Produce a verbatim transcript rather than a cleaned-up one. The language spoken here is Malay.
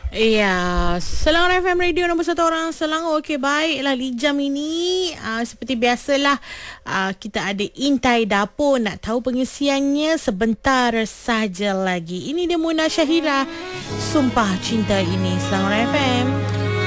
Iya, Selangor F M Radio nombor satu orang Selangor. Okey, baiklah di jam ini uh, seperti biasalah uh, kita ada Intai Dapur. Nak tahu pengisiannya sebentar saja lagi. Ini dia Muna Syahira, Sumpah Cinta Ini, Selangor F M.